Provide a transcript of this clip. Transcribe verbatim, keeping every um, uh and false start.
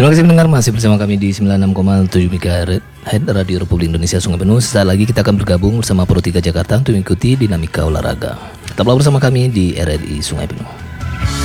Terima kasih mendengar, masih bersama kami di sembilan puluh enam koma tujuh MHz Radio Republik Indonesia Sungai Penuh. Sesaat lagi kita akan bergabung bersama Pro tiga Jakarta untuk mengikuti dinamika olahraga. Tetaplah bersama kami di R R I Sungai Penuh.